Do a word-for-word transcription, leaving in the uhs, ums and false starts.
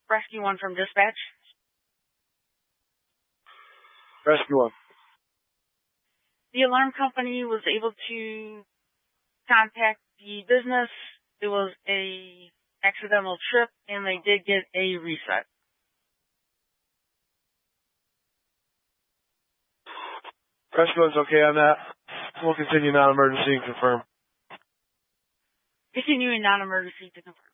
Rescue one from dispatch. Rescue one. The alarm company was able to contact the business. It was a accidental trip, and they did get a reset. Rescue one's okay on that. We'll continue non-emergency and confirm. Continuing non-emergency to confirm.